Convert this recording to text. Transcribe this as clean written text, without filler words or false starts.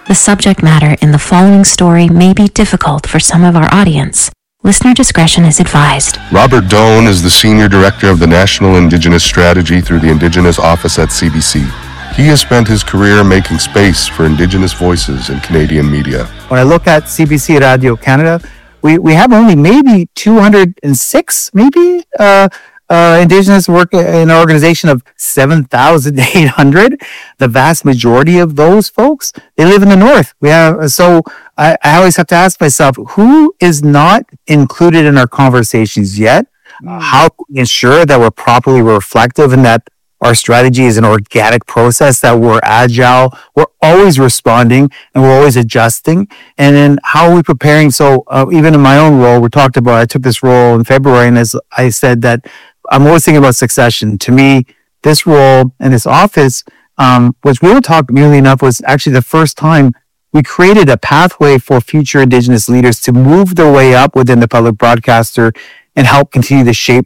The subject matter in the following story may be difficult for some of our audience. Listener discretion is advised. Robert Doan is the Senior Director of the National Indigenous Strategy through the Indigenous Office at CBC. He has spent his career making space for Indigenous voices in Canadian media. When I look at CBC Radio Canada, we have only maybe 206, Indigenous work in an organization of 7,800. The vast majority of those folks, they live in the north. I always have to ask myself, who is not included in our conversations yet? How can we ensure that we're properly reflective and that our strategy is an organic process, that we're agile, we're always responding, and we're always adjusting? And then how are we preparing? So even in my own role, I took this role in February, and as I said that I'm always thinking about succession. To me, this role and this office, which we will talk merely enough, was actually the first time we created a pathway for future Indigenous leaders to move their way up within the public broadcaster and help continue to shape